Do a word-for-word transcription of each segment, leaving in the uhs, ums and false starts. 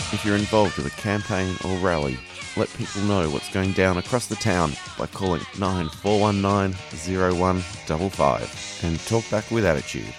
If you're involved with a campaign or rally, let people know what's going down across the town by calling nine four one nine, zero one five five and talk back with attitude.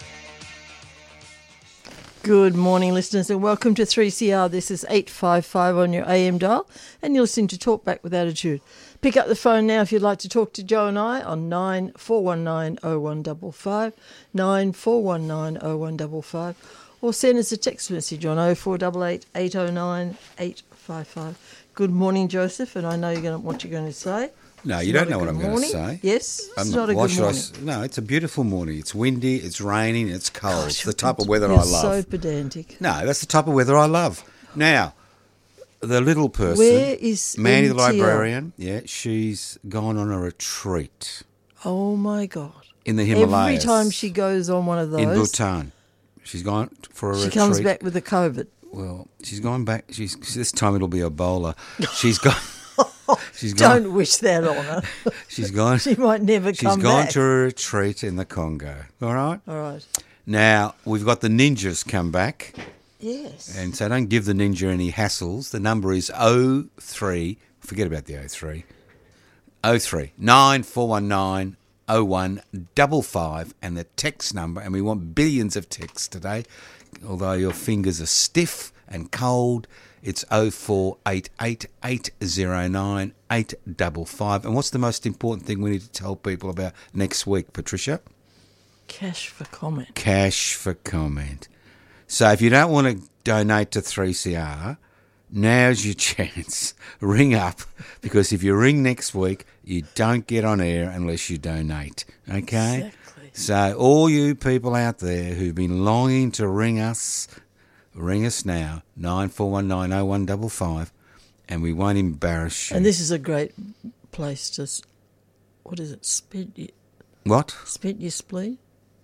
Good morning, listeners, and welcome to three C R. This is eight five five on your A M dial, and you're listening to Talk Back with Attitude. Pick up the phone now if you'd like to talk to Joe and I on nine four one nine, zero one five five, nine four one nine, zero one five five, or send us a text message on oh four eight eight, eight oh nine, eight five five. Good morning, Joseph, and I know you're going to, what you're going to say. No, It's you not don't a know what good I'm going to morning. say. Yes, it's I'm not a why good should I morning. s- no, it's a beautiful morning. It's windy, it's raining, it's cold. Gosh, it's the type of weather you're I love. so pedantic. No, that's the type of weather I love. Now, the little person, Where is Mandy the M T L? librarian, yeah, she's gone on a retreat Oh, my God. in the Himalayas. Every time she goes on one of those, in Bhutan. She's gone for a she retreat. comes back with the COVID. Well, she's gone back. She's this time it'll be Ebola. She's gone. She's gone. Don't wish that on her. She's gone. She might never She's come gone back. to a retreat in the Congo. All right. All right. Now we've got the ninjas come back, Yes. and so don't give the ninja any hassles. The number is oh three. Forget about the oh three. oh three nine four one nine oh one five five, and the text number. And we want billions of texts today. Although your fingers are stiff and cold, it's oh four eight eight, eight oh nine, eight five five. And what's the most important thing we need to tell people about next week, Patricia? Cash for comment. Cash for comment. So if you don't want to donate to three C R, now's your chance. Ring up, because if you ring next week, you don't get on air unless you donate. Okay? Exactly. So all you people out there who've been longing to ring us, ring us now, nine four one nine, oh one five five, and we won't embarrass you. And this is a great place to, s- what is it, spent your, What? spent your spleen?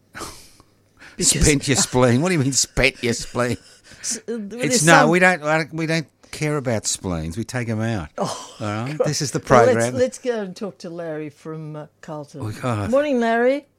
Spent your spleen? What do you mean spent your spleen? It's It's no, we don't. We don't care about spleens. We take them out. Oh, all right. This is the Well, program. let's, let's go and talk to Larry from uh, Carlton. Oh, God. Morning, Larry.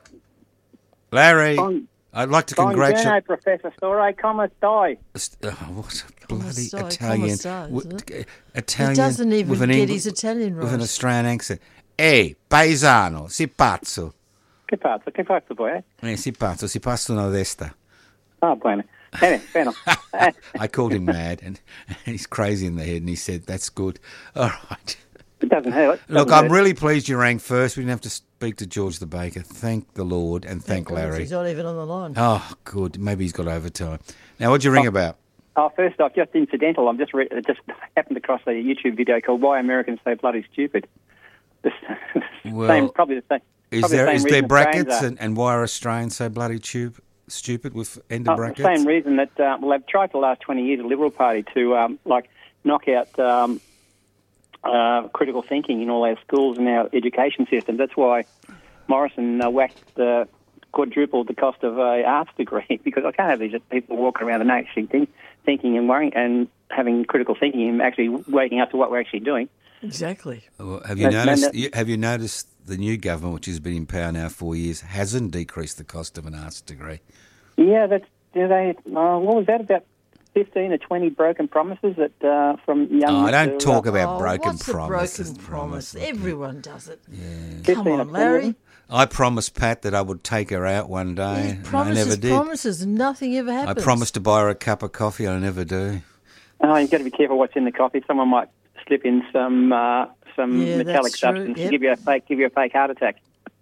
Larry, Bon- I'd like to congratulate. Buongiorno, Professor Storey, come stai? Oh, what a Come bloody stai, come Italian! stai, w- isn't it? Italian. He doesn't even with an get Engl- his Italian with an right. Australian accent. Ehi, paesano, si pazzo. Che pazzo, che pazzo poi, eh? Eh, si pazzo, si passa una destra. Ah, bene. Bene, bene. Eh, I called him mad, and he's crazy in the head, and he said, "That's good." All right. it doesn't hurt. It Look, doesn't I'm hurt. really pleased you rang first. We didn't have to speak to George the Baker. Thank the Lord, and thank, goodness, Larry. He's not even on the line. Oh, good. Maybe he's got overtime. Now, what'd you ring about? Oh, first off, just incidental, I'm just re- just happened across a YouTube video called "Why Americans So Bloody Stupid." This, Well, same, probably the same. Is probably the there same is there reason Australians brackets, are. and, and why are Australians so bloody tube, stupid with end of Oh, the brackets? same reason that uh, well, they've tried for the last twenty years, the Liberal Party, to um, like knock out um, uh, critical thinking in all our schools and our education system. That's why Morrison uh, whacked uh, quadrupled the cost of a arts degree, because I can't have these people walking around and actually think, thinking and worrying and having critical thinking and actually waking up to what we're actually doing. Exactly. Well, have you But- noticed? and that- you- Have you noticed the new government, which has been in power now four years, hasn't decreased the cost of an arts degree? Yeah, that's do they. Uh, what was that about? Fifteen or twenty broken promises that uh, from young. Oh, I don't to, talk uh, about Oh, broken what's promises. a broken promise? Promise. Everyone does it. Come fifteen or on, twenty, Larry. I promised Pat that I would take her out one day, He and I promises, never did. promises, and nothing ever I happens. promised to buy her a cup of coffee, and I never do. Oh, you've got to be careful what's in the coffee. Someone might slip in some uh, some Yeah, metallic that's true, substance yep. and give you a fake give you a fake heart attack.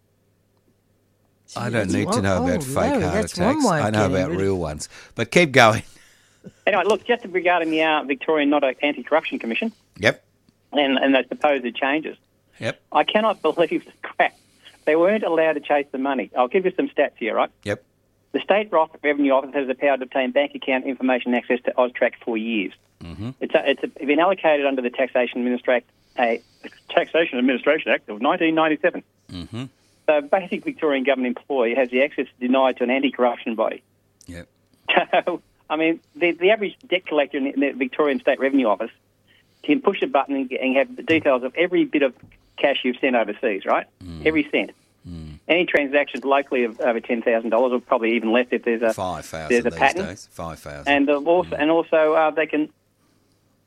I don't That's need to one- know oh, about fake Larry, heart that's attacks. one way of I know getting about rid of- real ones. But keep going. Anyway, look, just regarding the uh, Victorian Not Anti-Corruption Commission Yep. and, and those supposed changes, Yep. I cannot believe the crap. They weren't allowed to chase the money. I'll give you some stats here, right? Yep. The State Revenue Office has the power to obtain bank account information and access to AUSTRAC for years. Mm-hmm. It's, a, it's a, been allocated under the Taxation Administration, a Taxation Administration Act of nineteen ninety-seven. Mm-hmm. So, a basic Victorian government employee has the access denied to an anti-corruption body. Yep. So, I mean, the, the average debt collector in the Victorian State Revenue Office can push a button and, and have the details of every bit of cash you've sent overseas, right? Mm. Every cent. Mm. Any transactions locally of over ten thousand dollars, or probably even less if there's a Five thousand there's a these pattern. days. Five thousand. And uh, also, Mm. and also uh, they can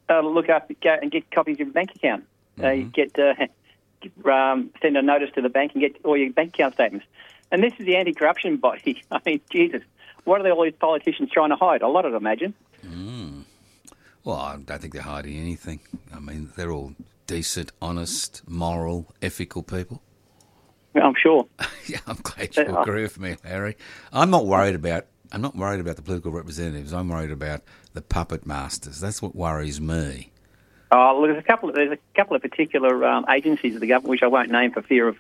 uh, look up, go and get copies of your bank account. Mm-hmm. Uh, you get, uh, get um, send a notice to the bank and get all your bank account statements. And this is the anti-corruption body. I mean, Jesus, what are they, all these politicians trying to hide? A lot, I'd imagine. Mm. Well, I don't think they're hiding anything. I mean, they're all decent, honest, moral, ethical people. I'm sure. Yeah, I'm glad you agree with me, Larry. I'm not worried about. I'm not worried about the political representatives. I'm worried about the puppet masters. That's what worries me. Oh, look, there's a couple. Of, there's a couple of particular um, agencies of the government which I won't name for fear of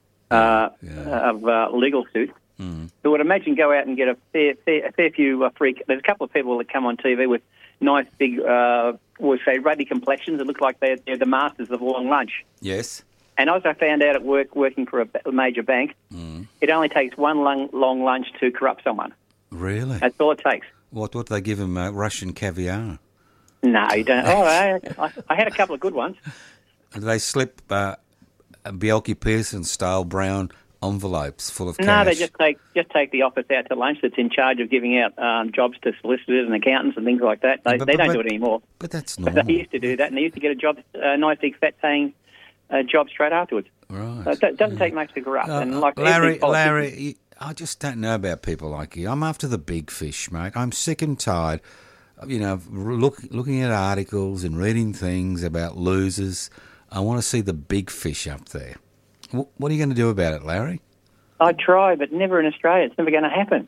uh, Yeah. of uh, legal suit. Mm. Who would imagine go out and get a fair, fair, a fair few uh, freak. There's a couple of people that come on T V with nice big, uh, we'll say, ruddy complexions that look like they're, they're the masters of long lunch. Yes. And as I found out at work, working for a, a major bank, Mm. it only takes one long, long lunch to corrupt someone. Really? That's all it takes. What? What do they give them? Uh, Russian caviar? No, you don't. Oh, I, I, I had a couple of good ones. Do they slip uh, Bjelke Pearson style brown envelopes full of cash? No, they just take just take the office out to lunch that's in charge of giving out um, jobs to solicitors and accountants and things like that. They, But- they but- don't but- do it anymore. But that's But normal. they used to do that, and they used to get a job, a nice big fat paying uh, job straight afterwards. Right. So it do- doesn't take much to corrupt. Uh, and like Larry, every politician- Larry, you- I just don't know about people like you. I'm after the big fish, mate. I'm sick and tired, of, you know, of look, looking at articles and reading things about losers. I want to see the big fish up there. Wh- What are you going to do about it, Larry? I try, but never in Australia. It's never going to happen.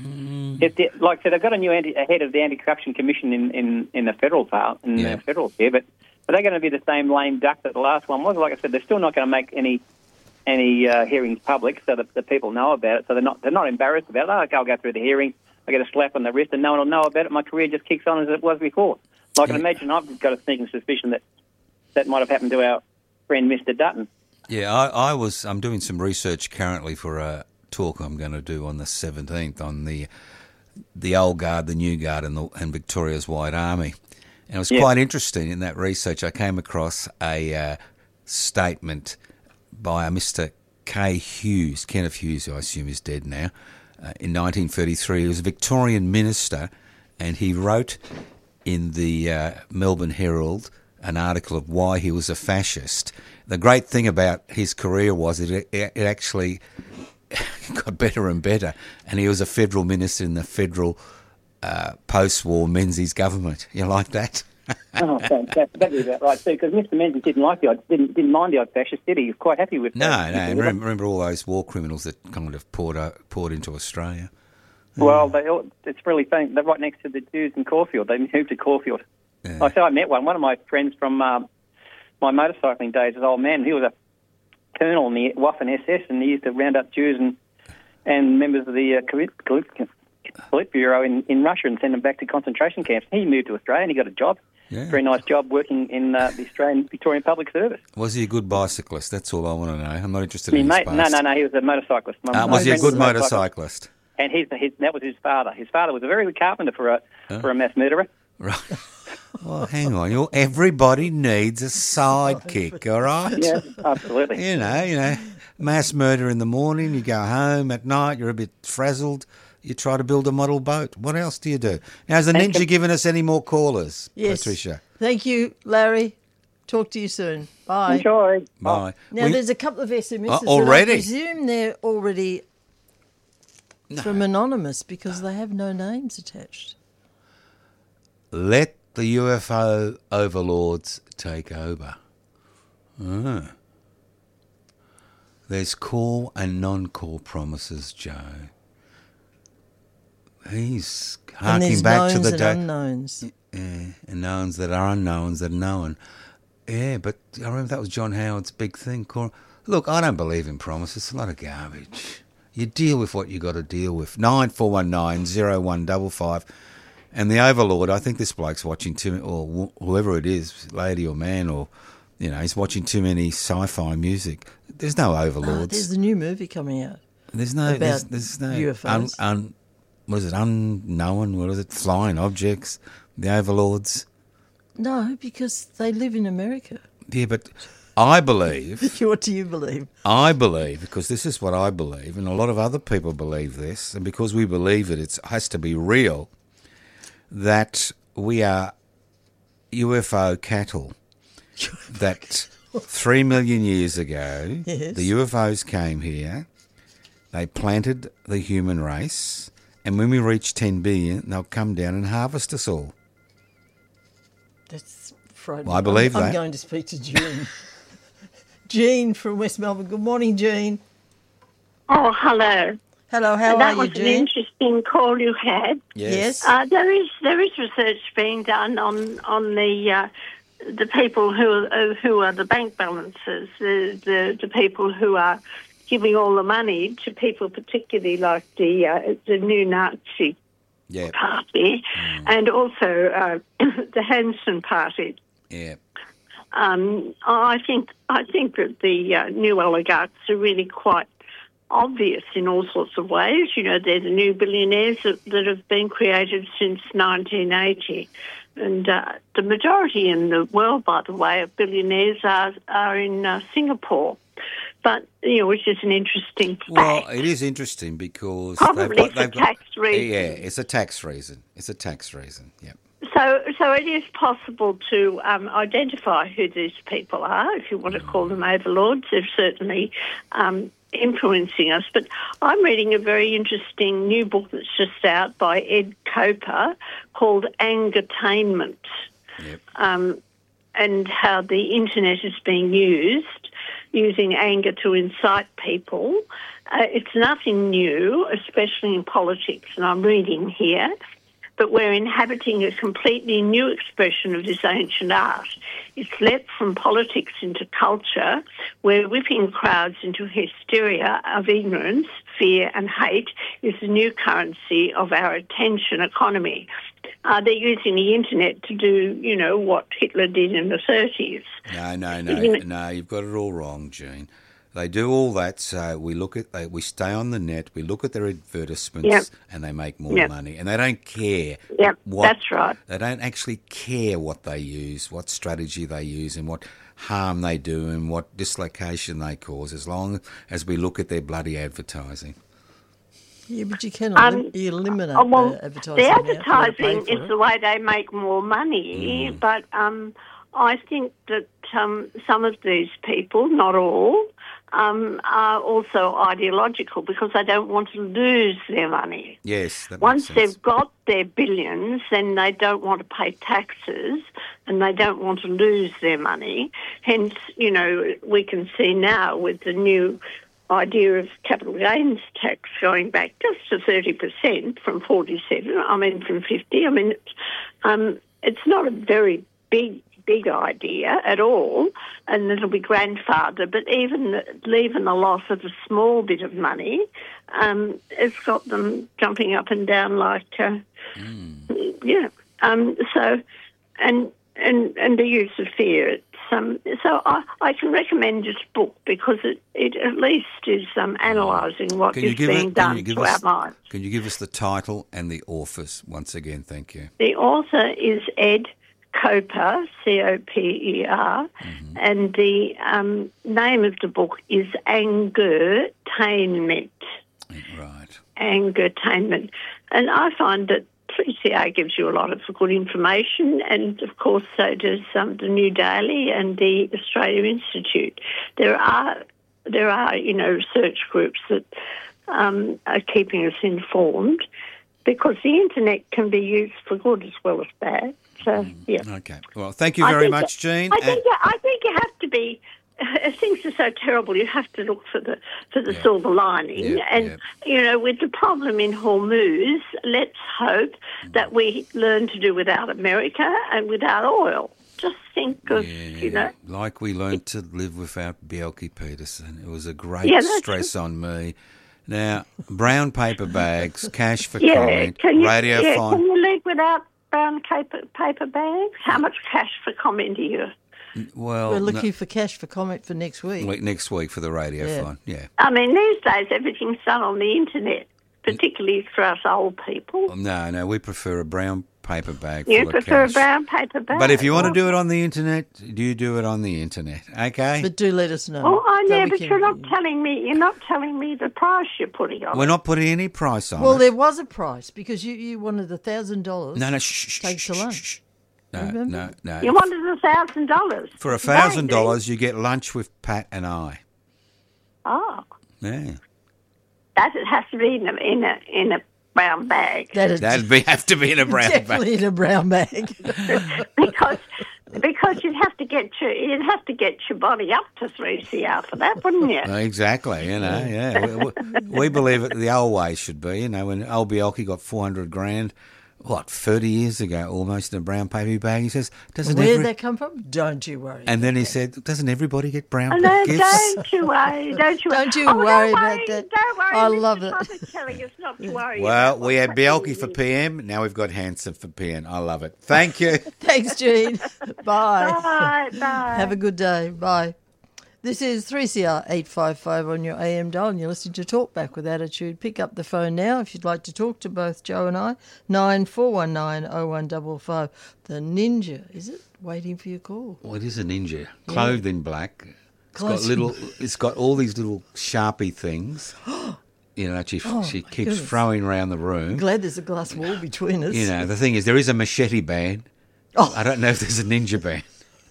Mm. If they, like I said, they've got a new anti, a head of the anti-corruption commission in, in, in the federal part, in Yeah. the federal sphere, but are they going to be the same lame duck that the last one was? Like I said, they're still not going to make any any uh, hearings public so that the people know about it. So they're not they're not embarrassed about it. Oh, okay, I'll go through the hearing. I get a slap on the wrist, and no one will know about it. My career just kicks on as it was before. So I can Yeah. imagine I've got a sneaking suspicion that that might have happened to our friend Mister Dutton. Yeah, I, I was. I'm doing some research currently for a talk I'm going to do on the seventeenth on the the old guard, the new guard, and, the, and Victoria's White Army. And it was Yeah. quite interesting in that research. I came across a uh, statement by a Mister K. Hughes, Kenneth Hughes, who I assume is dead now. Uh, in nineteen thirty-three, he was a Victorian minister, and he wrote in the uh, Melbourne Herald an article of why he was a fascist. The great thing about his career was it, it, it actually got better and better, and he was a federal minister in the federal uh, post-war Menzies government. You like that? Oh, fantastic. That'd be about right too, because Mister Menzies didn't like the odd, didn't didn't mind the odd fascist, did he? He was quite happy with. No, uh, no. And remember, remember all those war criminals that kind of poured uh, poured into Australia. Well, they, all- it's really funny. They're right next to the Jews in Caulfield. They moved to Caulfield. Yeah. I so I met one. One of my friends from um, my motorcycling days, an old man. He was a colonel in the Waffen S S, and he used to round up Jews and and members of the uh, Polit- Polit- Politburo in, in Russia and send them back to concentration camps. He moved to Australia and he got a job. Yeah. Very nice job working in uh, the Australian Victorian Public Service. Was he a good bicyclist? That's all I want to know. I'm not interested Me in his mate, past. no, no, no. He was a motorcyclist. My- Uh, my was he a friend good a motorcyclist. motorcyclist? And his, his, that was his father. His father was a very good carpenter for a for a mass murderer. Right. Well, hang on. You're, everybody needs a sidekick, all right? Yeah, absolutely. You know, you know, mass murder in the morning, you go home at night, you're a bit frazzled, you try to build a model boat. What else do you do? Now, has the And ninja com- given us any more callers, Yes. Patricia? Thank you, Larry. Talk to you soon. Bye. Enjoy. Bye. Now, We- there's a couple of S M Ses. Uh, that already? I presume they're already from Anonymous because they have no names attached. Let the U F O overlords take over. Ah. There's core and non-core promises, Joe. He's And harking there's back to knowns the and day. unknowns. Yeah, and knowns that are unknowns that are known. Yeah, but I remember that was John Howard's big thing. Core. Look, I don't believe in promises. It's a lot of garbage. You deal with what you got to deal with. Nine four one nine zero one double five. And the Overlord, I think this bloke's watching too, or wh- whoever it is, lady or man, or, you know, he's watching too many sci-fi music. There's no Ah, Overlords. there's the new movie coming out. there's no, about there's, there's no, U F Os. un, un, what is it, unknown, what is it, flying objects, the Overlords. No, because they live in America. Yeah, but I believe, What do you believe? I believe, because this is what I believe, and a lot of other people believe this, and because we believe it, it has to be real, that we are U F O cattle that three million years ago, Yes. the U F Os came here, they planted the human race, and when we reach ten billion, they'll come down and harvest us all. That's frightening. Well, I believe I'm, that. I'm going to speak to Jean. Jean from West Melbourne. Good morning, Jean. Oh, hello. Hello, how that are was you, an Jean? interesting call you had. Yes. Uh, there is there is research being done on on the uh, the people who uh, who are the bank balances, the, the the people who are giving all the money to people, particularly like the uh, the new Nazi Yeah. party, and also uh, the Hanson party. Yeah. Um, I think I think that the uh, new oligarchs are really quite obvious in all sorts of ways. You know, they're the new billionaires that, that have been created since nineteen eighty. And uh, the majority in the world, by the way, of billionaires are, are in uh, Singapore. But, you know, which is an interesting fact. Well, it is interesting because Probably they've got, for they've got, tax reasons. Yeah, it's a tax reason. It's a tax reason. Yeah. So, so it is possible to um, identify who these people are, if you want to call them overlords. They're certainly um, influencing us. But I'm reading a very interesting new book that's just out by Ed Coper called Angertainment, Yep. um, and how the internet is being used, using anger to incite people. Uh, it's nothing new, especially in politics, and I'm reading here. But we're inhabiting a completely new expression of this ancient art. It's leapt from politics into culture. We're whipping crowds into hysteria of ignorance, fear and hate is the new currency of our attention economy. Uh, they're using the internet to do, you know, what Hitler did in the thirties. No, no, no, Isn't it? no. You've got it all wrong, Jean. They do all that, so we look at, they, we stay on the net, we look at their advertisements, Yep. and they make more Yep. money. And they don't care. Yep, what, that's right. They don't actually care what they use, what strategy they use, and what harm they do, and what dislocation they cause, as long as we look at their bloody advertising. Yeah, but you cannot Um, elim- eliminate Oh, well, the advertising. the now. You've gotta pay advertising for is it. the way they make more money, Mm. but um, I think that um, some of these people, not all, um, are also ideological because they don't want to lose their money. Yes, that Once makes sense. they've got their billions, then they don't want to pay taxes and they don't want to lose their money. Hence, you know, we can see now with the new idea of capital gains tax going back just to thirty percent from forty-seven, I mean from fifty. I mean, it's, um, it's not a very big, big idea at all, and it'll be grandfathered, but even leaving the loss of a small bit of money, um, it's got them jumping up and down like, uh, Mm. yeah. Um, so, and, and, and the use of fear. It's, um, so I, I can recommend this book because it, it at least is um, analysing what Can you is give being it? Can done you give to us? our minds. Can you give us the title and the authors once again? Thank you. The author is Ed Coper, C O P E R, Mm-hmm. and the um, name of the book is Angertainment. Right. Angertainment. And I find that three C R gives you a lot of good information, and of course so does um, the New Daily and the Australia Institute. There are, there are, you know, research groups that um, are keeping us informed because the internet can be used for good as well as bad. So, yeah. Okay. Well, thank you I very think much, Jean. I And- think, I think you have to be. Things are so terrible. You have to look for the for the Yeah. silver lining. Yeah, and yeah. you know, with the problem in Hormuz, let's hope that we learn to do without America and without oil. Just think of, you know. like we learned to live without Bjelke Peterson. It was a great Yeah, that's stress on me. Now, brown paper bags, cash for Yeah, comment, can you, radio yeah, phone. can you live without brown paper paper bags? How much cash for comment do you? Well, We're no- looking for cash for comment for next week. Week- next week for the radio Yeah. phone. Yeah. I mean, these days everything's done on the internet, particularly for us old people. No, no, we prefer a brown paper bag You full prefer a of cash. brown paper bag? But if you want to Well, do it on the internet, do you do it on the internet? Okay. But do let us know. Oh, I so know, we but can- you're not telling me. You're not telling me the price you're putting on. We're it. not putting any price on Well, it. there was a price because you, you wanted a thousand dollars. No, no, shh, shh, Takes shh, a shh, loan. shh. No, Remember? no, no. You wanted a thousand dollars. For a thousand dollars, you get lunch with Pat and I. Oh, Yeah, that it has to be in a in a in a brown bag That is that'd be have to be in a brown bag. definitely in a brown bag. because because you'd have to get your you'd have to get your body up to three C R for that, wouldn't you? Exactly, you know, yeah. we, we- we believe it the old way should be, you know, when old Bielke got four hundred grand, what, thirty years ago almost in a brown paper bag, he says, doesn't Where did every... that come from? Don't you worry. And then he said, doesn't everybody get brown Oh, paper no, gifts? don't you worry, don't you worry. Don't you oh, worry don't about worry, that. Don't worry, I Mister love it. Potter's telling us not to worry. Well, about we had what's Bielke happening. for P M, now we've got Hanson for P N. I love it. Thank you. Thanks, Jean. Bye. Bye, bye. Have a good day. Bye. This is three C R eight five five on your A M dial, and you're listening to Talkback with Attitude. Pick up the phone now if you'd like to talk to both Joe and I. nine four one nine oh one five five. The Ninja, is it? Waiting for your call. Well, it is a ninja, clothed in black. It's got Clothed in little. It's got all these little sharpie things. You know, she Oh, she my keeps goodness. throwing around the room. Glad there's a glass wall between us. You know, the thing is, there is a machete band. Oh. I don't know if there's a ninja band.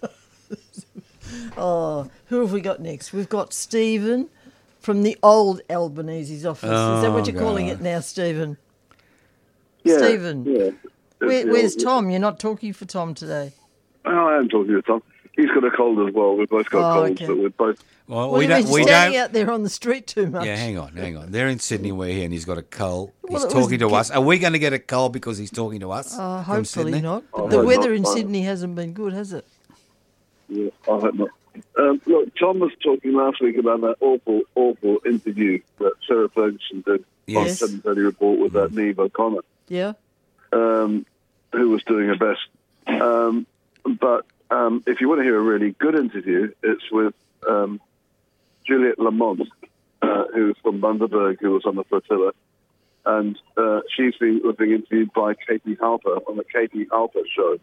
Oh, who have we got next? We've got Stephen from the old Albanese's office. is that what Oh, you're calling God. it now, Stephen? Yeah, Stephen. Yeah. Where, Yeah, where's yeah. Tom? You're not talking for Tom today. Oh, I am talking to Tom. He's got a cold as well. We've both got Oh, colds, okay. but we're both. Well, Well, we you've don't. been We standing don't. out there on the street too much. Yeah, hang on, hang on. They're in Sydney, we're here, and he's got a cold. Well, He's it was talking to ge- us. Are we going to get a cold because he's talking to us? Uh, from hopefully Sydney? not. But I the hope weather not. in I- Sydney hasn't been good, has it? Yeah, I hope not. Um, look, Tom was talking last week about that awful, awful interview that Sarah Ferguson did on Yes. seven thirty Report with that Niamh O'Connor, Yeah. um, who was doing her best. Um, but um, if you want to hear a really good interview, it's with um, Juliette Lamont, uh, who's from Bundaberg, who was on the flotilla. And uh, she's been was being interviewed by Katie Halper on the Katie Halper show.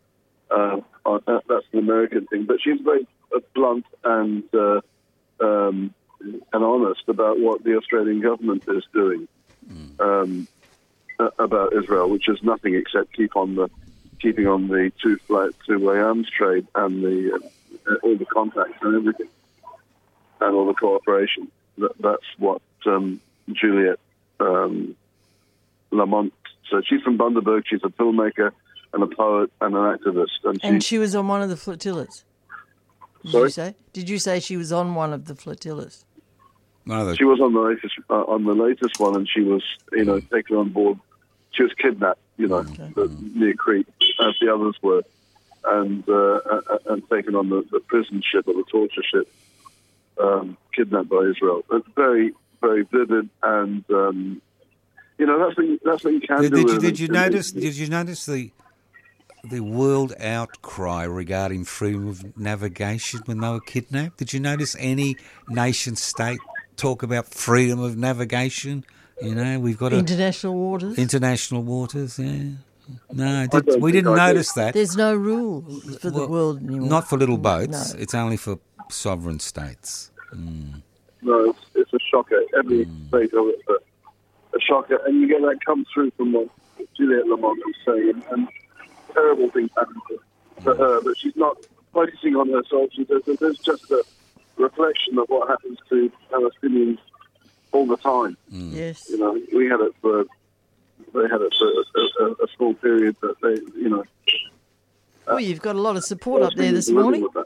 Uh, on, uh, that's an American thing, but she's very uh, blunt and uh, um, and honest about what the Australian government is doing um, uh, about Israel, which is nothing except keep on the keeping on the two flight two-way arms trade and the uh, all the contacts and everything and all the cooperation. That, that's what um, Juliette um, Lamont. So she's from Bundaberg. She's a filmmaker and a poet and an activist. And, And she, she was on one of the flotillas. Did Sorry? you say? Did you say she was on one of the flotillas? One of the, she was on the latest uh, on the latest one, and she was, you know, taken on board. She was kidnapped, you know, the, near Crete, as the others were, and uh, uh, and taken on the, the prison ship or the torture ship, um, kidnapped by Israel. It's very, very vivid, and um, you know that's what, that's what you can did, do. did you with did you it. notice? Did you notice the the world outcry regarding freedom of navigation when they were kidnapped? Did you notice any nation state talk about freedom of navigation? You know, we've got a International waters? international waters. Yeah, no, did, don't we think didn't I did. notice that. There's no rules for the Well, world anymore. Not for little boats. No. It's only for sovereign states. No, it's, it's a shocker. Every Mm. state of it's a, a shocker, and you get that come through from what Juliette Lamont was saying, and, and terrible things happen to, to her, but she's not focusing on herself. She does, there's just a reflection of what happens to Palestinians all the time. Yes. You know, we had it for they had it for a, a, a small period that they, you know. Well, you've got a lot of support up there Palestinians this living morning. with that.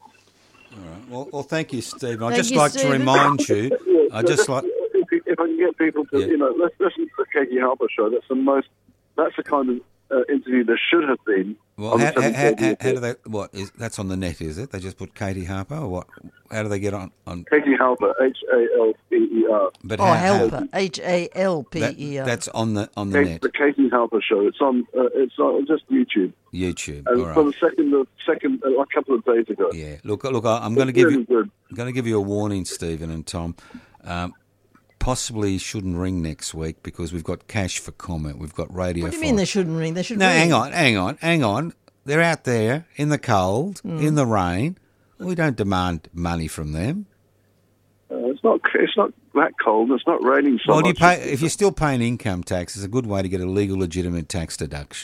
Well, well thank you, Steve. I'd Thank just you, like to Stephen. remind you. Yeah, I just like. if, if I can get people to, Yeah. you know, let's listen to the Katie Halper show. That's the most. That's the kind of uh, interview there should have been. Well, on the how, how, how, seven thirty how do they? What is that's on the net? Is it? They just put Katie Harper, or what? How do they get on? on Katie Halper, H A L P E R. but Oh, how, helper. H A L P That, E R. that's on the on the Kate, net, the Katie Halper show. It's on. Uh, it's on just YouTube. YouTube. And All for right. the second, of, second, uh, a couple of days ago. Yeah. Look, look. I- I'm going to give really you. good. I'm going to give you a warning, Stephen and Tom. Um, possibly you shouldn't ring next week because we've got cash for comment. We've got radio. What do you mean five. they shouldn't ring? They should No, ring. hang on, hang on, hang on. They're out there in the cold, Hmm. in the rain. We don't demand money from them. Uh, it's not. It's not that cold. It's not raining so well, do you much. pay, if you're still paying income tax, it's a good way to get a legal, legitimate tax deduction.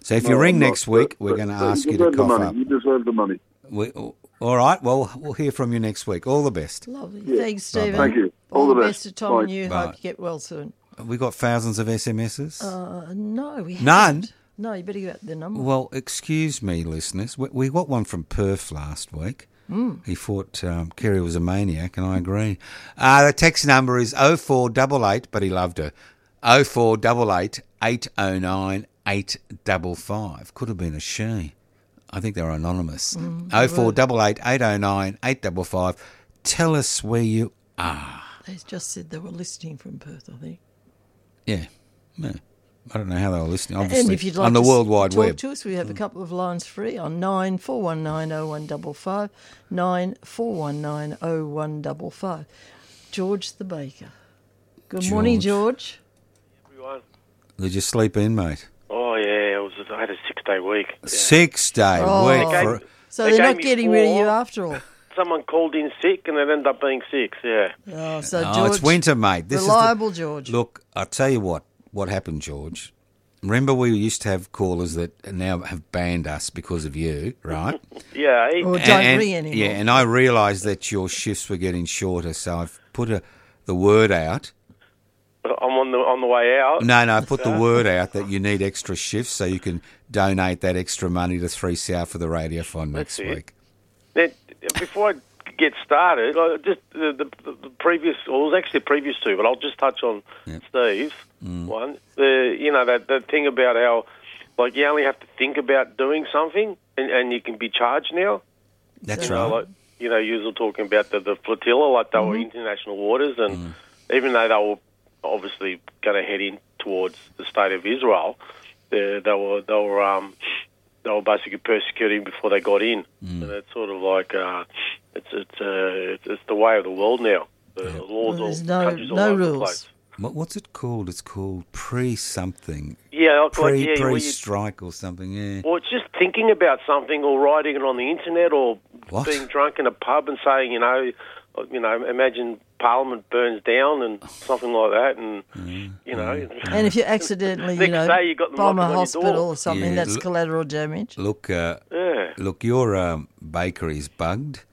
So if you No, ring I'm not, next week, but- we're going to but ask you to deserve the cough money. up. You deserve the money. We, all right. Well, we'll hear from you next week. All the best. Lovely. Thanks, Stephen. Thank you. All, All the the best best. to Tom and Bye. you. Bye. Hope you get well soon. Have we got thousands of S M Ses? Uh, no, we haven't. None? No, you better get the number. Well, excuse me, listeners. We, we got one from Perth last week. Mm. He thought um, Kerry was a maniac, and I agree. Uh, the text number is oh four eight eight, but he loved her, oh four eight eight, eight oh nine, eight five five. Could have been a she. I think they're anonymous. Mm, oh four eight eight, eight oh nine, eight five five. Tell us where you are. They just said they were listening from Perth, I think. Yeah. yeah. I don't know how they were listening, obviously, And if you'd like on the to World Wide talk Web. to us, we have a couple of lines free on nine four one nine oh one five five, nine four one nine oh one five five. George the Baker. Good morning, George. Everyone. Did you sleep in, mate? Oh yeah, it was. I had a six-day week. Yeah. Six-day Oh. week. They For, gave- So They they're gave not me getting rid of you four. after all. Someone called in sick, and it ended up being six. Yeah. Oh, so oh, George, it's winter, mate. This reliable is George. the, Look, I'll tell you what, what happened, George. Remember we used to have callers that now have banned us because of you, right? Yeah. he- Or And- don't and- ring anymore. Yeah, and I realised that your shifts were getting shorter, so I've put a, the word out. I'm on the on the way out. No, no, I put the word out that you need extra shifts so you can donate that extra money to three C R for the Radiothon next That's it. week. Now, before I get started, I just the, the, the previous, or it was actually the previous two, but I'll just touch on Yep. Steve's one. The you know that that thing about how like you only have to think about doing something, and, and you can be charged now. That's You know, right. like, you know, you were talking about the, the flotilla, like they were international waters, and even though they were obviously going to head in towards the state of Israel, they, they were they were um, they were basically persecuting before they got in, and it's sort of like uh, it's it's, uh, it's it's the way of the world now. The laws, Well, all there's no- countries all no over the rules. place. What, what's it called? It's called pre-something. Yeah, like, Pre, like, yeah, where you- pre-strike or something, yeah. Well, it's just thinking about something or writing it on the internet or What? being drunk in a pub and saying, you know, you know, imagine Parliament burns down and something like that, and you know, And if you accidentally, you Next know, day you got them bomb a knocking on your hospital door. or something, Yeah, that's look- collateral damage. Look, uh, yeah, look, your um, bakery's bugged,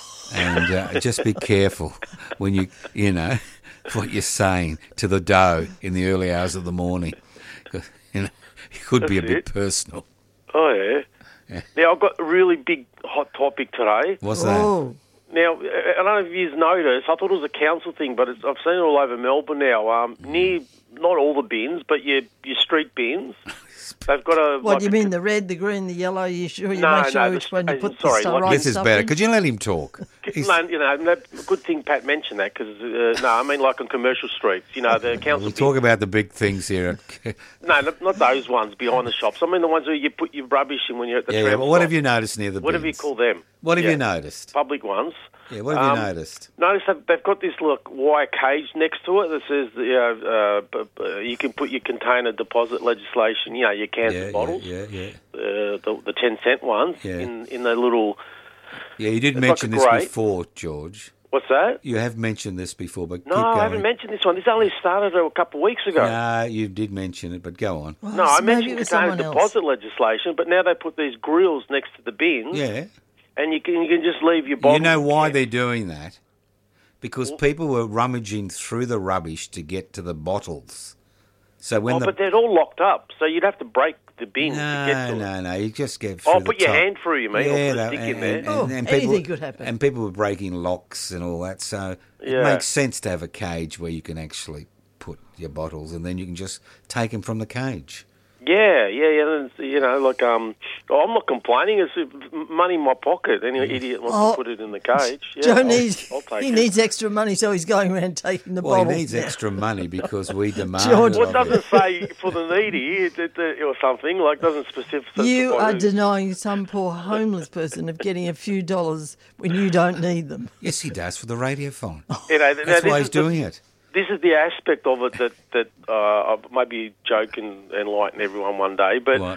and uh, just be careful when you, you know, what you're saying to the dough in the early hours of the morning. 'Cause, you know, it could be a That's bit it. personal. oh yeah. Yeah. Now I've got a really big hot topic today. What's that? Oh, Now I don't know if you've noticed. I thought it was a council thing, but it's, I've seen it all over Melbourne now. Um, near not all the bins, but your your street bins. They've got a. what like do you a- mean, the red, the green, the yellow? You sure you No, make sure no, which the- one you uh, put sorry, the like- right This is stuff better. in? Could you let him talk? He's- No, you know, that, good thing Pat mentioned that because uh, no, I mean like on commercial streets, you know, the council. we'll talk about the big things here. No, not, not those ones behind the shops. I mean the ones where you put your rubbish in when you're at the yeah, tram yeah, but what stop. have you noticed near the What have you bins? call them? What have Yeah, you noticed? Public ones. Yeah, what have you Um, noticed? Notice that they've got this look wire cage next to it that says you know, uh, b- b- you can put your container deposit legislation, you know, your cans Yeah, and bottles, yeah, yeah, yeah. Uh, the, the ten cent ones Yeah. in in the little. Yeah, you did It's mention like a this grate. before, George. What's that? You have mentioned this before, but No, keep going. I haven't mentioned this one. This only started a couple of weeks ago. No, you did mention it, but go on. Well, No, I so maybe mentioned it was container someone else. deposit legislation, but now they put these grills next to the bins, Yeah. and you can you can just leave your bottle. You know why Yeah. they're doing that? Because people were rummaging through the rubbish to get to the bottles. So when Oh, the but they're all locked up, so you'd have to break the bin to no, get to it. no, no, you just get through Oh, the put your top. hand through, you mean, or Yeah, put a that- stick in and, there. and, Oh, and anything people, could happen. And people were breaking locks and all that, so it Yeah. makes sense to have a cage where you can actually put your bottles, and then you can just take them from the cage. Yeah, yeah, yeah. and, You know, like um, oh, I'm not complaining. It's uh, money in my pocket. Any idiot wants Oh, to put it in the cage. Yeah, Joe I'll- needs I'll take he it. needs extra money, so he's going around taking the Well, bottles. he needs extra money because we demand George- it Well, it of him. doesn't say for the needy it, it, it, or something. Like doesn't specific. You specify are who. denying some poor homeless person of getting a few dollars when you don't need them. Yes, he does for the radiophone. You know, now That's this why is he's the- doing it. This is the aspect of it that that uh, maybe Joe can enlighten everyone one day. But What?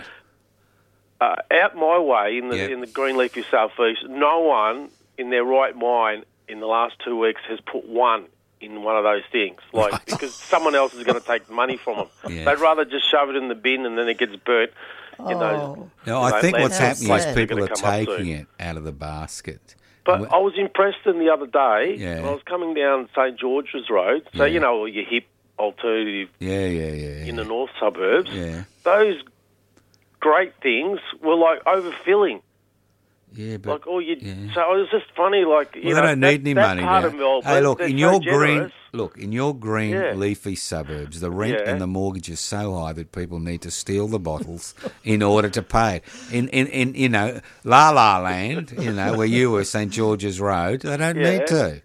uh, out my way in the Yep. in the Greenleafy Southeast, no one in their right mind in the last two weeks has put one in one of those things, like Right. because someone else is going to take money from them. Yeah. They'd rather just shove it in the bin and then it gets burnt. You know, No, you I know, think land what's How happening is sad. people are Gonna come up taking soon. it out of the basket. But And I was in Preston the other day. Yeah. And I was coming down St George's Road. So, Yeah. you know, your hip alternative yeah, yeah, yeah, yeah. in the north suburbs. Yeah, Those great things were like overfilling. yeah, but Like, all you. yeah. So it was just funny. Like, you well, know, they don't that, need any that money part now. of Melbourne, Hey, look, they're in so your generous. green, look in your green Yeah. leafy suburbs, the rent Yeah. and the mortgage is so high that people need to steal the bottles in order to pay it. In, in, in, you know, La La Land, you know, where you were, St George's Road, they don't Yeah. need to.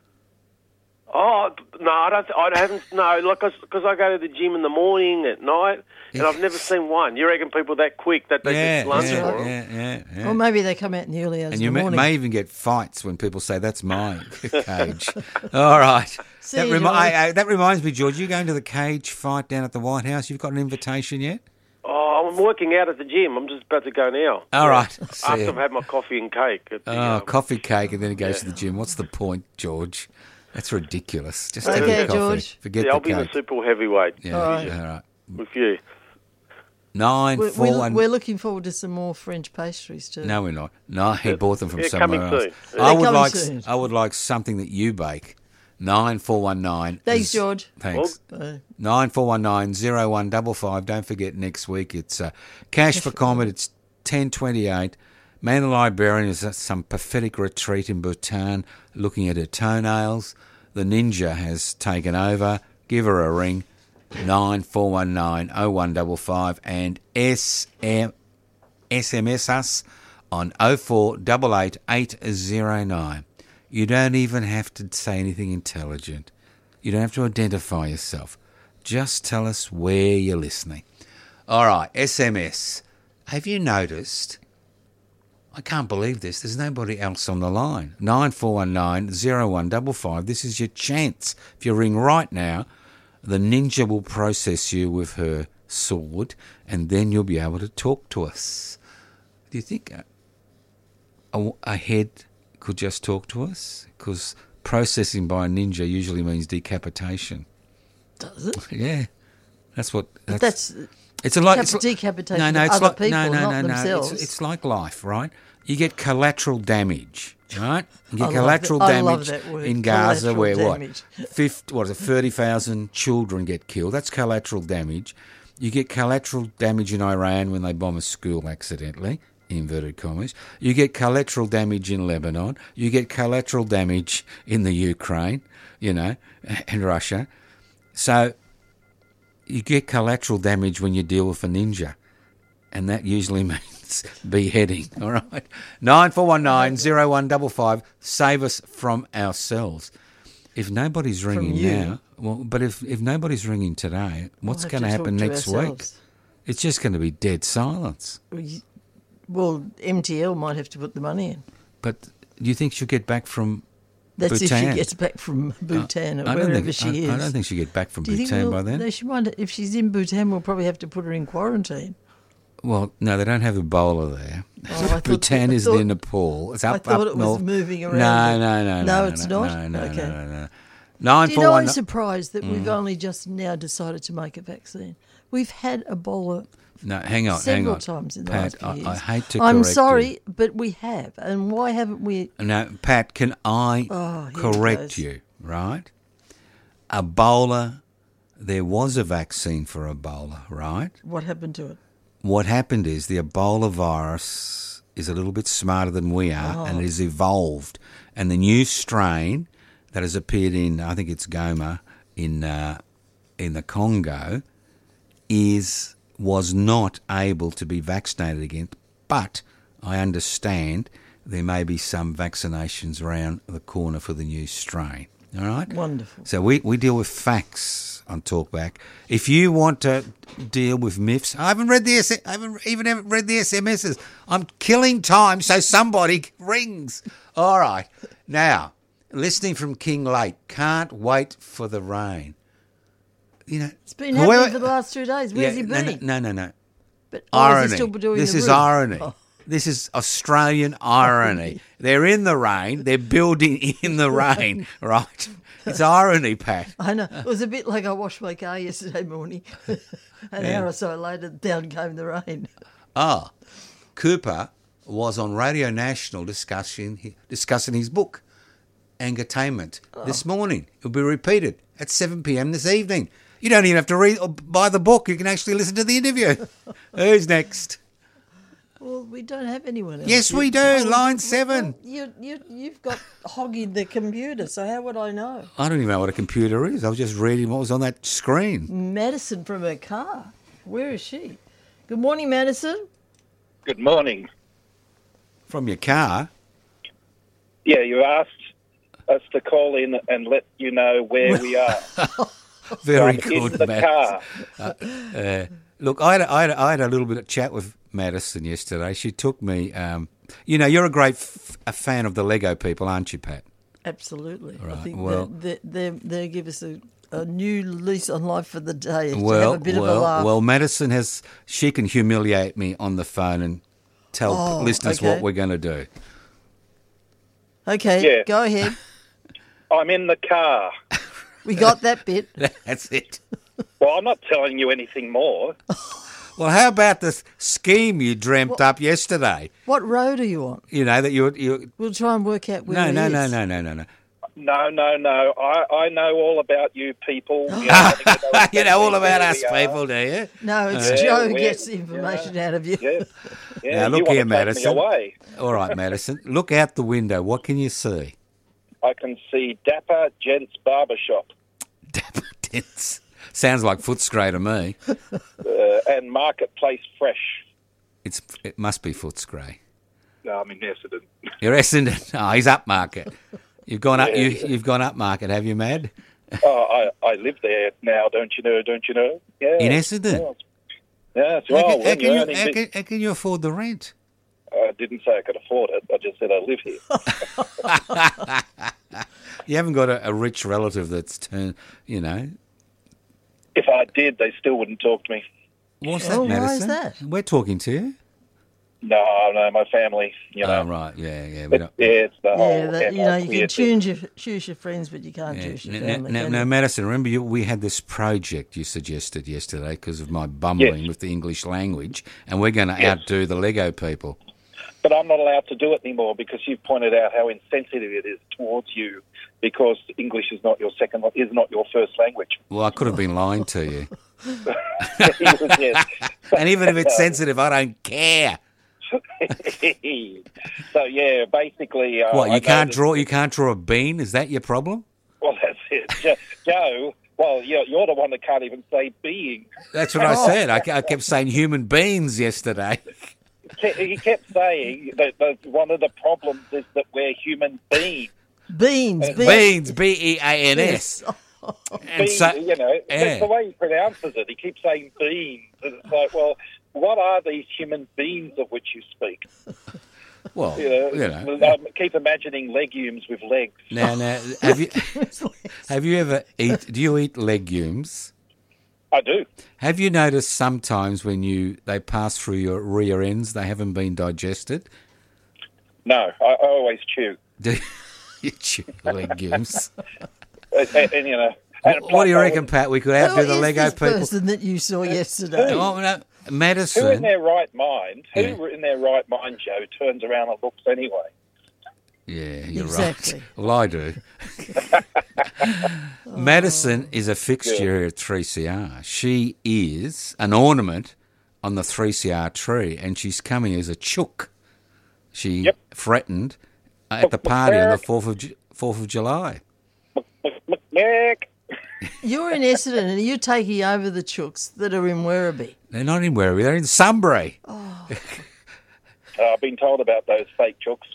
Oh no, I don't. I haven't. No, like because I go to the gym in the morning, at night, and I've never seen one. You reckon people that quick that they Yeah, just lunch yeah, for 'em? yeah, yeah, yeah. Or maybe they come out in the early hours And of you the may, morning. may even get fights when people say, that's my cage. All right. See That, you, remi- George. I- I- that reminds me, George, you going to the cage fight down at the White House? You've got an invitation yet? Oh, I'm working out at the gym. I'm just about to go now. All right. See After ya. I've had my coffee and cake. At the, Oh, um, coffee cake, and then he goes yeah. to the gym. What's the point, George? That's ridiculous. Just Okay, take a coffee. George. Forget yeah, I'll the be in the cake. super heavyweight Yeah, All right. all right. with you. Nine, We're, four, we're, one. we're looking forward to some more French pastries too. No, we're not. No, he bought them from Yeah, somewhere coming else. soon. I They're would coming like. soon. I would like something that you bake. Nine four one nine. Thanks, George. Thanks. Uh, Nine four one nine zero one double five. Don't forget next week it's uh, Cash for Comet. It's ten twenty eight. Man the Librarian is at some pathetic retreat in Bhutan, looking at her toenails. The ninja has taken over. Give her a ring. Nine four one nine zero one double five and S M S M S us on oh four eight eight eight zero nine. You don't even have to say anything intelligent. You don't have to identify yourself. Just tell us where you're listening. All right, S M S. Have you noticed? I can't believe this. There's nobody else on the line. nine four one nine zero one five five. This is your chance. If you ring right now, the ninja will process you with her sword, and then you'll be able to talk to us. Do you think a, a, a head could just talk to us? Because processing by a ninja usually means decapitation. does it? Yeah, that's what. That's, That's it's a like cap- it's like- decapitation No, no, of it's other like people, no, no, not no, no. themselves. It's, it's like life, right? You get collateral damage, right? You get I love collateral that- I love damage that word, in Gaza, collateral where damage. what? Fifty, what is it? Thirty thousand children get killed. That's collateral damage. You get collateral damage in Iran when they bomb a school accidentally. Inverted commas. You get collateral damage in Lebanon. You get collateral damage in the Ukraine, you know, and Russia. So you get collateral damage when you deal with a ninja, and that usually means beheading. All right, nine four one nine zero one double five. Save us from ourselves. If nobody's ringing you. now, well, but if if nobody's ringing today, what's have going to to happen talk to next week? ourselves. It's just going to be dead silence. We- Well, M T L might have to put the money in. But do you think she'll get back from That's if Bhutan? she gets back from Bhutan or I don't wherever think, she I, is. I don't think she'll get back from Do you think Bhutan we'll- by then. No, she might. If she's in Bhutan, we'll probably have to put her in quarantine. Well, no, they don't have Ebola there. Oh, I thought- Bhutan I is thought- near Nepal. It's up, I thought up it was north. moving around. No, no, no, no. No, it's no, not? No, no, Okay. no, no, no. Nine Do you four know one. I'm surprised that Mm. we've only just now decided to make a vaccine? We've had Ebola No, hang on, hang several on. times in the Pat, last few I, years. I hate to I'm correct sorry, you. but we have. And why haven't we? No, Pat, can I Oh, here it correct goes. you, right? Ebola, there was a vaccine for Ebola, right? What happened to it? What happened is the Ebola virus is a little bit smarter than we are, and it has evolved. And the new strain that has appeared in, I think it's Goma, in uh, in the Congo, is was not able to be vaccinated against. But I understand there may be some vaccinations around the corner for the new strain. All right? Wonderful. So we, we deal with facts on Talkback. If you want to deal with myths, I haven't read the S- I haven't even haven't read the S M Ses. I'm killing time so somebody rings. All right. Now, listening from King Lake, can't wait for the rain. You know, It's been happening for the last two days. Where's yeah, he no, been? no, no, no. But oh, is Irony. he still doing This the is roof? irony. Oh. This is Australian irony. They're in the rain. They're building in the rain, right? It's irony, Pat. I know. It was a bit like I washed my car yesterday morning. An Yeah. hour or so later, down came the rain. Ah, Cooper was on Radio National discussing discussing his book, Angertainment, Oh. this morning. It'll be repeated at seven p.m. this evening. You don't even have to read or buy the book. You can actually listen to the interview. Who's next? Well, we don't have anyone else. Yes, we do. Oh, Line well, seven. You, you, you've got hogging the computer, so how would I know? I don't even know what a computer is. I was just reading what was on that screen. Madison from her car. Where is she? Good morning, Madison. Good morning. From your car. Yeah, you asked us to call in and let you know where we are. Very I'm in good, the Madison. car. Uh, uh, look, I had, a, I, had a, I had a little bit of chat with Madison yesterday. She took me. Um, you know, you're a great f- a fan of the Lego people, aren't you, Pat? Absolutely. I Right, think well- they they they give us a, a new lease on life for the day to Well, have a bit well, of a laugh. well. Madison has. She can humiliate me on the phone and tell Oh, listeners okay. what we're going to do. Okay, Yeah. go ahead. I'm in the car. We got that bit. That's it. Well, I'm not telling you anything more. Well, how about the scheme you dreamt up yesterday? What road are you on? You know that you you. We'll try and work out where No, he no, is. no, no, no, no, no. No, no, no. I, I know all about you people. You know, You know all about where us we are. people, do you? No, it's Yeah, Joe who we're- gets the information out of you. Yeah, yeah. Now, you look want here, to take Madison. Me away. All right, Madison. Look out the window. What can you see? I can see Dapper Gents Barbershop Dapper Gents. Sounds like Footscray to me. uh, and Marketplace Fresh. It's it must be Footscray. No, I'm in Essendon. You're Essendon. Oh, he's upmarket. You've gone up. Yeah. You, you've gone upmarket, have you, Mad? Oh, I, I live there now, don't you know? Don't you know? Yeah. In Essendon. Yeah, that's How right. can, how, When can you're you, earning how, big- can, how can you afford the rent? I didn't say I could afford it. I just said I live here. You haven't got a, a rich relative that's turned. You know. If I did, they still wouldn't talk to me. What's Oh, that, why is Madison? that? We're talking to you. No, no, my family, you know. Oh, right. Yeah, yeah. We It, don't. yeah, it's the Yeah, whole... that, you know, you can weird thing. choose your, choose your friends, but you can't Yeah. choose your Now, family. now, can now, you? Madison, remember you, we had this project you suggested yesterday because of my bumbling Yes. with the English language, and we're going to Yes. outdo the Lego people. But I'm not allowed to do it anymore because you've pointed out how insensitive it is towards you because English is not your second, is not your first language. Well, I could have been lying to you. Yes. And even if it's sensitive, I don't care. So yeah, basically, uh, What, I you can't noticed- draw? You can't draw a bean? Is that your problem? Well, that's it, Jo- Joe. Well, you're, you're the one that can't even say being. That's what I said. I, I kept saying human beings yesterday. He kept saying that, that one of the problems is that we're human beings. Beans, beans. Beans, B E A N S. Yes. And Beans, so, you know, yeah. that's the way he pronounces it. He keeps saying beings, and it's like, well, what are these human beings of which you speak? well, You know, you know. I keep imagining legumes with legs. Now, now, have you have you ever eat? Do you eat legumes? I do. Have you noticed sometimes when you they pass through your rear ends, they haven't been digested? No, I, I always chew. Do you chew legumes? And, and, and, you know, and What, what do you plus I reckon, would- Pat? We could Who outdo the is Lego this people. person that you saw yesterday? Oh, no, Who in Madison. their right mind? Who Yeah. in their right mind, Joe, turns around and looks anyway? Yeah, you're Exactly. right. Well, I do. Madison is a fixture here at three C R. She is an ornament on the three C R tree, and she's coming as a chook. She Yep. threatened at the party on the fourth of Ju- fourth of July. Nick. You're in Essendon and you're taking over the chooks that are in Werribee. They're not in Werribee, they're in Sunbury. Uh, I've been told about those fake chooks.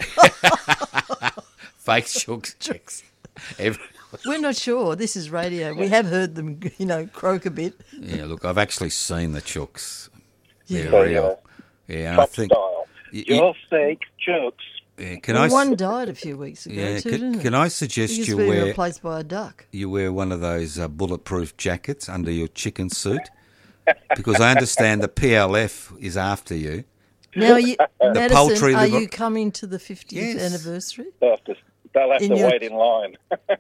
Fake chooks. chooks. Every- We're not sure. This is radio. We have heard them, you know, croak a bit. yeah, look, I've actually seen the chooks. They're So, real. Yeah, and I Top think. style. y- y- You're fake chooks. yeah, can Well, I? s- one died a few weeks ago, Yeah, too, can, didn't can it? I suggest He's you been wear replaced by a duck. you wear one of those uh, bulletproof jackets under your chicken suit? Because I understand the P L F is after you. Now, you, Madison, poultry are liber- you coming to the fiftieth Yes. anniversary? They'll have to, they'll have In to your- wait in line.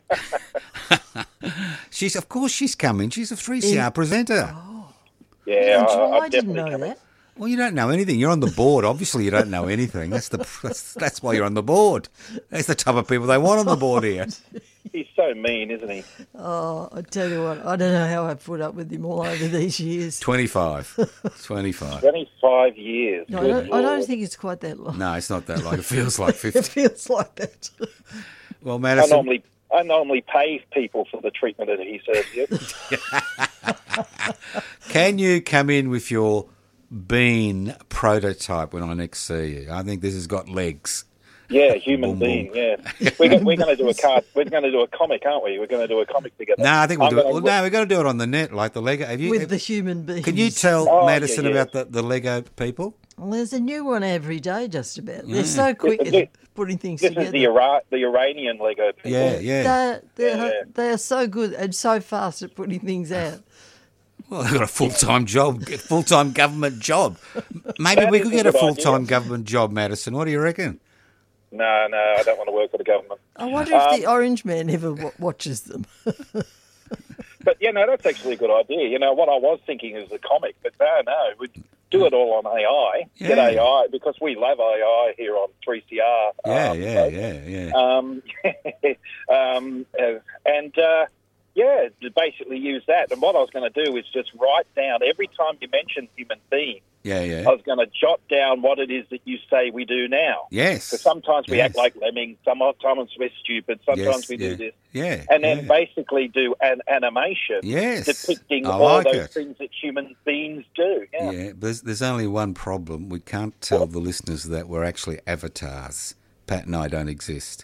She's of course she's coming. She's a three C R In- presenter. Yeah, Oh, I, I I'm didn't definitely know coming. that. Well, you don't know anything. You're on the board. Obviously, you don't know anything. That's the that's, that's why you're on the board. That's the type of people they want on the board here. He's so mean, isn't he? Oh, I tell you what, I don't know how I've put up with him all over these years. twenty-five. twenty-five. twenty-five years. No, I Good don't, I don't Lord. think it's quite that long. No, it's not that long. It feels like It fifty. feels like that. Well, I Madison, normally I normally pay people for the treatment that he serves you. can you come in with your bean prototype when I next see you? I think this has got legs. Yeah, human Boom, boom. being. Yeah, we're, go- we're going to do a card. We're going to do a comic, aren't we? We're going to do a comic together. No, I think we'll I'm do it. gonna Well, look- no, we've got to do it on the net, like the Lego. Have you? With have- the human beings. can you tell Oh, Madison yeah, yeah. about the, the Lego people? Well, there's a new one every day, just about. They're so quick This- at putting things This together. is the Ira- the Iranian Lego people. Yeah, yeah. They're, they're, Yeah. they are so good and so fast at putting things out. Well, they've got a full-time job, full-time government job. Maybe That we is could a get a good full-time idea. government job, Madison. What do you reckon? No, no, I don't want to work for the government. I wonder if Um, the Orange Man ever w- watches them. But, you know, that's actually a good idea. You know, what I was thinking is a comic, but no, no, we'd do it all on A I. Get Yeah. A I, because we love A I here on three C R. Yeah, um, yeah, so, yeah, yeah. Um, um, uh, and, uh, yeah, to basically use that. And what I was going to do is just write down, every time you mention human being, Yeah, I yeah. was going to jot down what it is that you say we do now. Yes. Because sometimes we Yes. act like lemmings, sometimes we're stupid, sometimes Yes, we yeah. do this. Yeah. And then yeah. basically do an animation Yes. depicting I all like those it. things that human beings do. Yeah. Yeah, but there's, there's only one problem. We can't tell the listeners that we're actually avatars. Pat and I don't exist.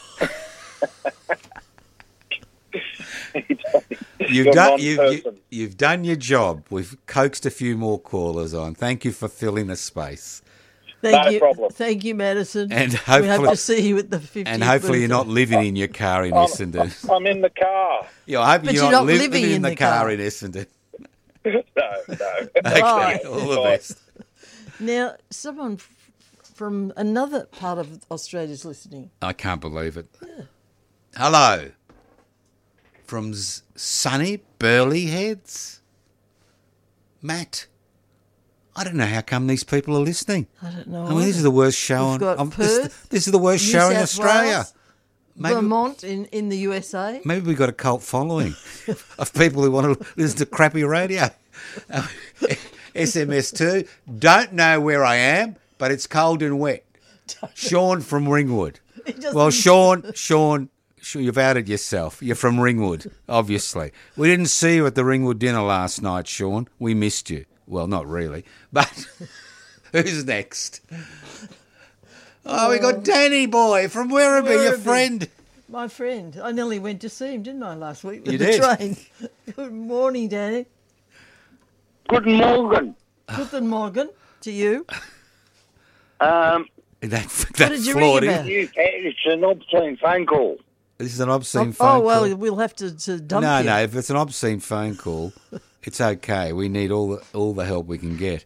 You've You're done you've, you, non-person. you've done your job. We've coaxed a few more callers on. Thank you for filling the space. Thank No you, problem. Thank you, Madison. And we hope hopefully- to see you at the fiftieth And hopefully you're not birthday. living in your car in I'm, Essendon. I'm in the car. Yeah, I hope But you're, you're not, not li- living living in in the, the car car. in Essendon. No, no. Okay, Right. all the best. Now, someone f- from another part of Australia's listening. I can't believe it. Hello. From Z- sunny Burleigh Heads? Matt, I don't know how come these people are listeing. I don't know. I mean, this is the worst show We've on... got um, this, Perth, this is the worst New show in South Australia. Wales, Maybe, Vermont in, in the U S A. maybe we've got a cult following of people who want to listen to crappy radio. Uh, S M S two, don't know where I am, but it's cold and wet. Sean from Ringwood. He doesn't- Well, Sean, Sean, Sean, you've outed yourself. You're from Ringwood, obviously. We didn't see you at the Ringwood dinner last night, Sean. We missed you. Well, not really. But who's next? Oh, we got Danny Boy from Werribee, your Werribee. friend. My friend. I nearly went to see him, didn't I, last week with You the did. train. Good morning, Danny. Good morning. Guten Morgen to you. Um, That, that did you floored ring him. about? you, it's an obscene phone call. This is an obscene Oh, phone well, call. we'll have to, to dump No, you. no. If it's an obscene phone call, it's okay. We need all the all the help we can get.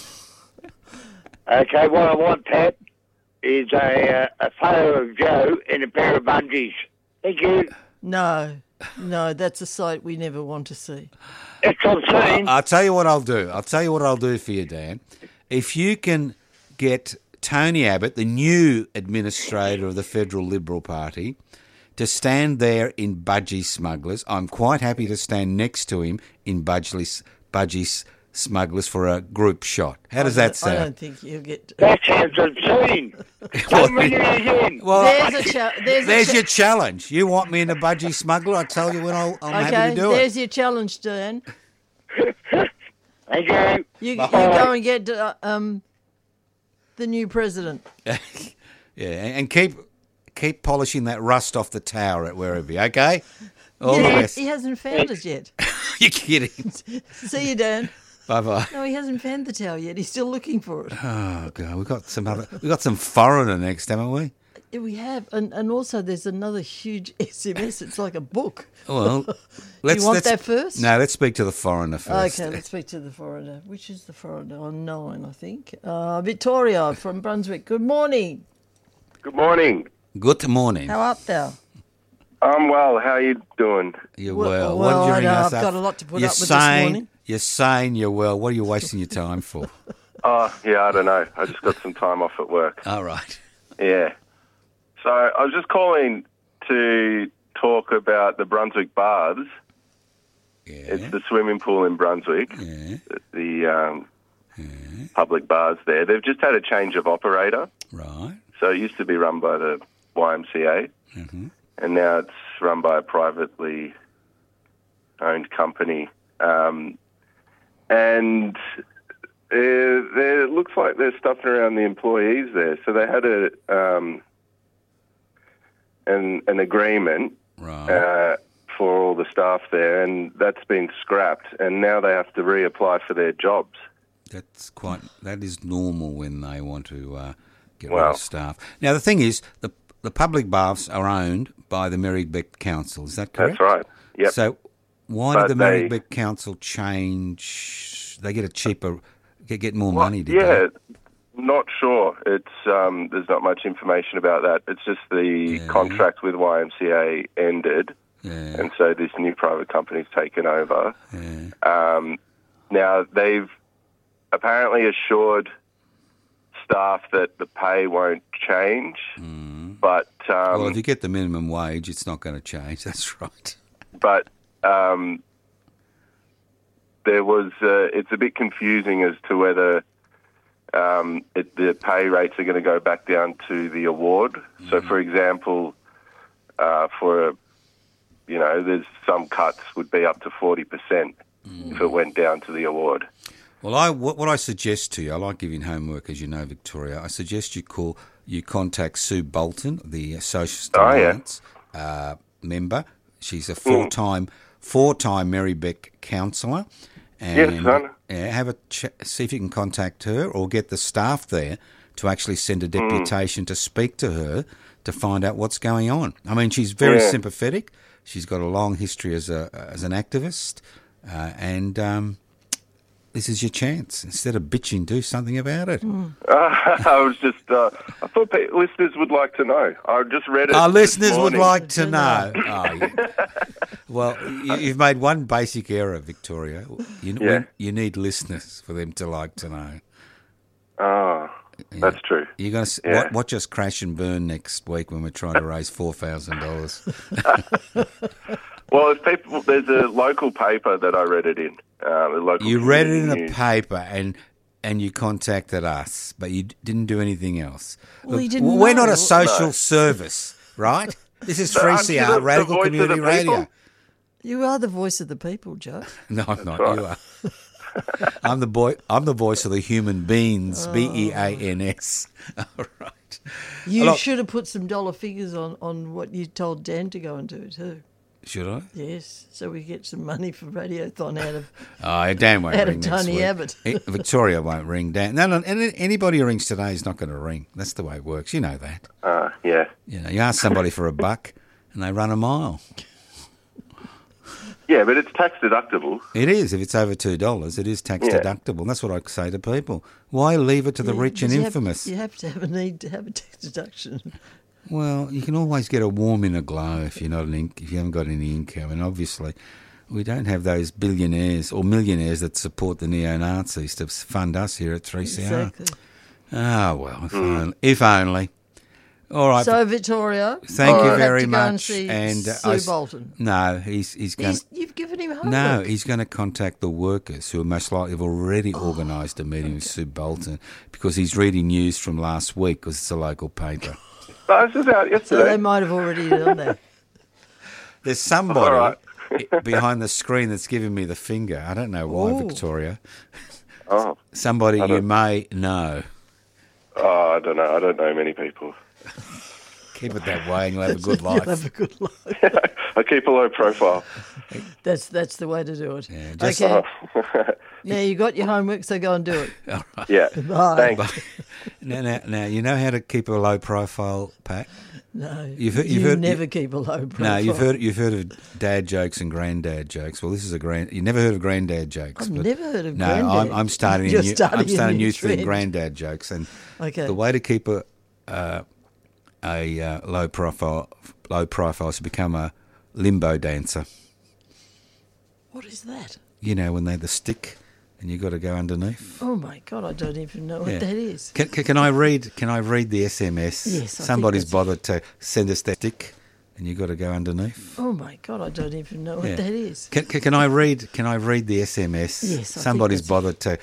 Okay, what I want, Pat, is a, uh, a photo of Joe in a pair of bungees. Thank you. No, no, that's a sight we never want to see. It's obscene. I'll tell you what I'll do. I'll tell you what I'll do for you, Dan. If you can get Tony Abbott, the new administrator of the Federal Liberal Party, to stand there in Budgie Smugglers, I'm quite happy to stand next to him in Budgie, Budgie Smugglers for a group shot. How does that I sound? don't think you'll get... That sounds obscene. Don't ring it again. Well, There's a, cha- there's there's a cha- your challenge. You want me in a Budgie Smuggler? I'll tell you when I'll, I'm Okay, happy to do there's it. your challenge, Dan. Thank you. You, you go and get uh, um the new president. Yeah, and and keep keep polishing that rust off the tower at Werribee, okay? All the Yeah, best. he hasn't found it yet. You're kidding. See you, Dan. Bye bye. No, he hasn't found the tower yet. He's still looking for it. Oh god, we've got some other. We've got some foreigner next, haven't we? Yeah, we have, and and also there's another huge S M S. It's like a book. Well, let's. you want let's, that first? No, let's speak to the foreigner first. Okay, let's speak to the foreigner. Which is the foreigner? On nine, I think. Uh, Victoria from Brunswick. Good morning. Good morning. Good morning. How up there? I'm well. How you doing? You're Well- well. well, what did you I ring know, us I've up? got a lot to put you're up with this saying, morning. You're saying you're well. What are you wasting your time for? Oh, yeah, I don't know. I just got some time off at work. All right. Yeah. So I was just calling to talk about the Brunswick Baths. Yeah. It's the swimming pool in Brunswick, Yeah. the um, Yeah. public baths there. They've just had a change of operator. Right. So it used to be run by the Y M C A, Mm-hmm. and now it's run by a privately owned company. Um, and uh, there, it looks like they're stuffing around the employees there. So they had a um, an, an agreement Right. uh, for all the staff there, and that's been scrapped. And now they have to reapply for their jobs. That's quite. That is normal when they want to uh, get rid Well- of staff. Now the thing is, the the public baths are owned by the Merribeck Council. Is that correct? That's right. Yep. So why But did the they- Merribeck Council change? They get a cheaper, get, get more Well, money. Did yeah, not sure. It's um, there's not much information about that. It's just the Yeah. contract with Y M C A ended, they? Yeah. and so this new private company's taken over. yeah. Um, now they've apparently assured staff that the pay won't change, but um, Well, if you get the minimum wage, it's not going to change. That's right. but um, there was uh, it's a bit confusing as to whether um, it, the pay rates are going to go back down to the award. So, for example, uh, for you know, there's some cuts would be up to forty percent if it went down to the award. Well, I what, what I suggest to you, I like giving homework, as you know, Victoria. I suggest you call you contact Sue Bolton, the Socialist Oh, yeah. Alliance uh, member. She's a four time four time Merribeck councillor. And Yes, son. Yeah, have a ch- see if you can contact her or get the staff there to actually send a deputation to speak to her to find out what's going on. I mean, she's very Yeah. sympathetic. She's got a long history as a as an activist, uh, and um, this is your chance. Instead of bitching, do something about it. Uh, I was just, uh, I thought pe- listeners would like to know. I just read it. Our this listeners would morning. like to know. Oh, yeah. Well, you, you've made one basic error, Victoria. You, Yeah. you need listeners for them to like to know. Oh, that's true. You're going to Yeah. watch us crash and burn next week when we're trying to raise four thousand dollars. Well, if people, there's a local paper that I read it in. Uh, the local You read it in community a news. paper and and you contacted us, but you d- didn't do anything else. Well, you Look, didn't we're not know. a social No. service, right? This is So three aren't C you R, the- the Radical voice of the Community Radio. people? You are the voice of the people, Joe. No, I'm not. right. You are. I'm the boy. I'm the voice of the human beings. B E A N S. All right. You Look- should have put some dollar figures on, on what you told Dan to go and do too. Should I? Yes, so we get some money for Radiothon out of Oh, Dan won't Out of ring next Tony week. Abbott. Eh, Victoria won't ring. Dan. No, no. any- Anybody who rings today is not going to ring. That's the way it works. You know that. Uh, yeah. You know, you ask somebody for a buck, and they run a mile. Yeah, but it's tax deductible. It is. If it's over two dollars, it is tax Yeah. deductible. That's what I say to people. Why leave it to the Yeah, rich and because you have- infamous? you have to have a need to have a tax deduction. Well, you can always get a warm inner glow if you're not an in- if you haven't got any income, and obviously, we don't have those billionaires or millionaires that support the neo-Nazis to fund us here at three C R. Exactly. Ah, well, if, only, if only. All right. So, Victoria, thank you'll you have very to go much. and see and uh, Sue I s- Bolton. No, he's he's going. He's, you've given him homework. No, he's going to contact the workers who are most likely have already organised a meeting with Sue Bolton because he's reading news from last week because it's a local paper. No, this was out So yesterday. they might have already done that. There's somebody All right. i- behind the screen that's giving me the finger. I don't know why, Ooh. Victoria. Oh, Somebody I you don't- may know. oh, I don't know. I don't know many people. Keep it that way and you'll have a good life. You'll have a good life. I keep a low profile. That's that's the way to do it. Yeah, just- okay. Oh. Now you got your homework, so go and do it. Yeah. Bye. Thanks. Now, now, now, you know how to keep a low profile, Pat? No, You've heard- you've you heard- never keep a low profile. No, you've heard you've heard of dad jokes and granddad jokes. Well, this is a grand. You never heard of granddad jokes. I've but- never heard of no, granddad. I'm, I'm starting. You're a new, starting I'm a starting a new new thing, trend. granddad jokes, and Okay. the way to keep a uh, a uh, low profile low profile is to become a limbo dancer. What is that? You know, when they the stick and you've got to go underneath. Oh my God, I don't even know what Yeah. that is. Can, can, can I read? Can I read the S M S? Yes, I think Somebody's that's- bothered to send us that stick, and you've got to go underneath. Oh my God, I don't even know what Yeah. that is. Can, can, can I read? Can I read the S M S? Yes, I think Somebody's that's- bothered to